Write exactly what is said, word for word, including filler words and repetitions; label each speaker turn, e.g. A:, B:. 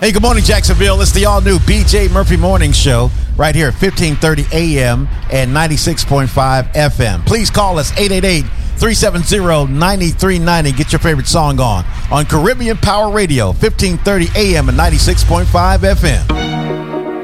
A: Hey, good morning, Jacksonville. It's the all-new B J Murphy Morning Show right here at fifteen thirty A M and ninety-six point five F M. Please call us eight eight eight, three seven zero, nine three nine zero. Get your favorite song on on Caribbean Power Radio, fifteen thirty A M and ninety-six point five F M.